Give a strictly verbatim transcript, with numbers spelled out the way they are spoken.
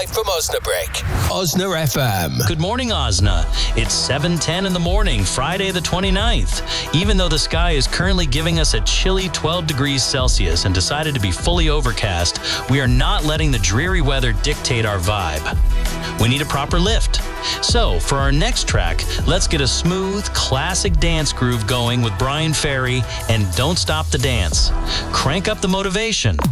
live from Osnabrück. Osna F M. Good morning, Osna. It's seven ten in the morning, Friday the twenty-ninth. Even though the sky is currently giving us a chilly twelve degrees Celsius and decided to be fully overcast, we are not letting the dreary weather dictate our vibe. We need a proper lift. So, for our next track, let's get a smooth, classic dance groove going with Brian Ferry and Don't Stop the Dance. Crank up the motivation.